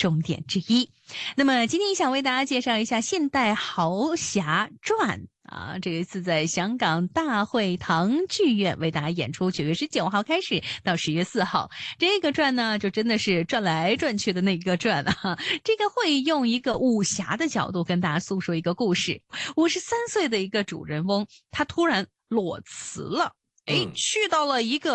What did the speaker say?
重点之一。那么今天想为大家介绍一下现代豪侠传啊，这一次在香港大会堂剧院为大家演出，9月19号开始到10月4号。这个传呢，就真的是转来转去的那个传啊。这个会用一个武侠的角度跟大家诉说一个故事。53岁的一个主人翁，他突然裸辞了，去到了一个